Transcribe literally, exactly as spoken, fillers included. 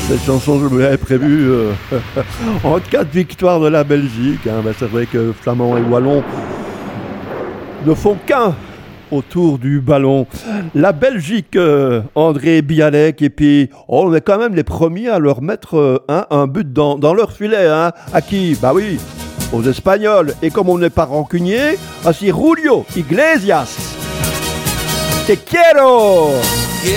Cette chanson, je me l'avais prévue euh, en cas de victoire de la Belgique. Hein. Ben, c'est vrai que Flamands et Wallons ne font qu'un autour du ballon. La Belgique, euh, André Bialek, et puis oh, on est quand même les premiers à leur mettre euh, hein, un but dans, dans leur filet. Hein. À qui? Bah oui, aux Espagnols. Et comme on n'est pas rancunier, voici Julio Iglesias. Te quiero!